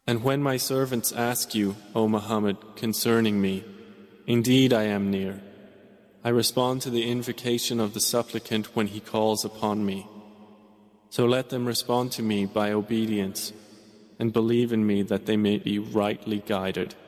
And when my servants ask you, O Muhammad, concerning me, indeed I am near. I respond to the invocation of the supplicant when he calls upon me. So let them respond to me by obedience and believe in me that they may be rightly guided.